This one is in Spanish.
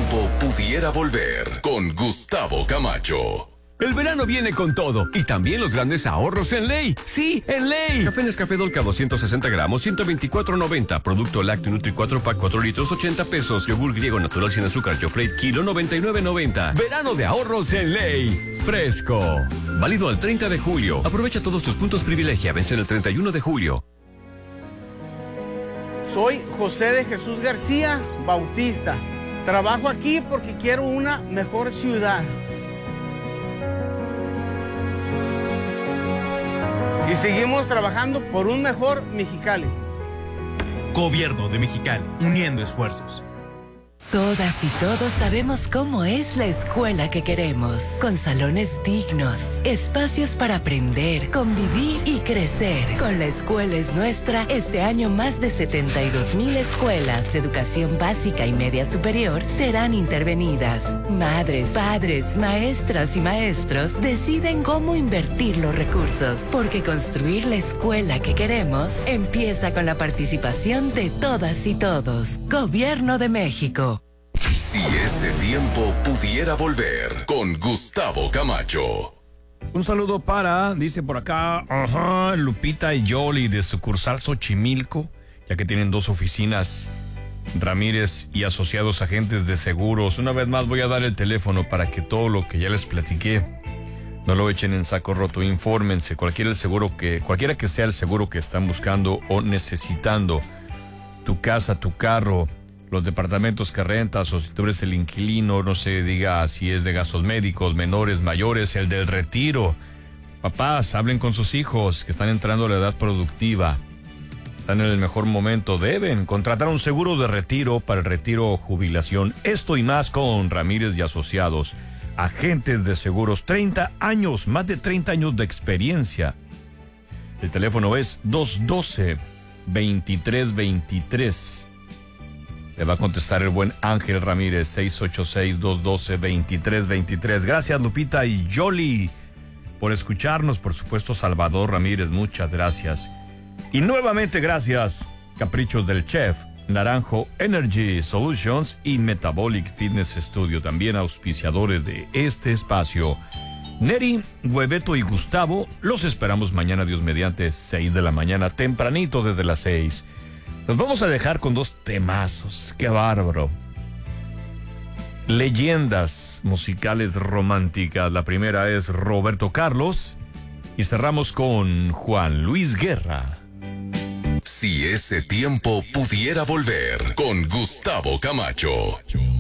tiempo pudiera volver con Gustavo Camacho. El verano viene con todo y también los grandes ahorros en Ley. Sí, en Ley. Café Nescafé Dolca 260 gramos, 124.90. Producto lácteo Nutri 4 pack 4 litros, 80 pesos. Yogur griego natural sin azúcar Yoplait kilo, 99.90. Verano de ahorros en Ley. Fresco. Válido al 30 de julio. Aprovecha todos tus puntos privilegia. Vence el 31 de julio. Soy José de Jesús García Bautista. Trabajo aquí porque quiero una mejor ciudad. Y seguimos trabajando por un mejor Mexicali. Gobierno de Mexicali, uniendo esfuerzos. Todas y todos sabemos cómo es la escuela que queremos, con salones dignos, espacios para aprender, convivir y crecer. Con La Escuela es Nuestra, este año más de 72,000 escuelas de educación básica y media superior serán intervenidas. Madres, padres, maestras y maestros deciden cómo invertir los recursos, porque construir la escuela que queremos empieza con la participación de todas y todos. Gobierno de México. Si ese tiempo pudiera volver con Gustavo Camacho. Un saludo para, dice por acá, Lupita y Yoli de sucursal Xochimilco, ya que tienen 2 oficinas, Ramírez y asociados agentes de seguros. Una vez más voy a dar el teléfono para que todo lo que ya les platiqué no lo echen en saco roto. Infórmense, cualquiera que sea el seguro que están buscando o necesitando, tu casa, tu carro, los departamentos que rentas, o si tú eres el inquilino, no se diga si es de gastos médicos, menores, mayores, el del retiro. Papás, hablen con sus hijos que están entrando a la edad productiva. Están en el mejor momento. Deben contratar un seguro de retiro para el retiro o jubilación. Esto y más con Ramírez y Asociados. Agentes de seguros, 30 años, más de 30 años de experiencia. El teléfono es 212-2323. Le va a contestar el buen Ángel Ramírez, 686-212-2323. Gracias, Lupita y Yoli, por escucharnos. Por supuesto, Salvador Ramírez, muchas gracias. Y nuevamente gracias, Caprichos del Chef, Naranjo Energy Solutions y Metabolic Fitness Studio, también auspiciadores de este espacio. Neri, Hueveto y Gustavo, los esperamos mañana, Dios mediante, 6 de la mañana, tempranito desde las 6. Nos vamos a dejar con 2 temazos. ¡Qué bárbaro! Leyendas musicales románticas. La primera es Roberto Carlos. Y cerramos con Juan Luis Guerra. Si ese tiempo pudiera volver con Gustavo Camacho.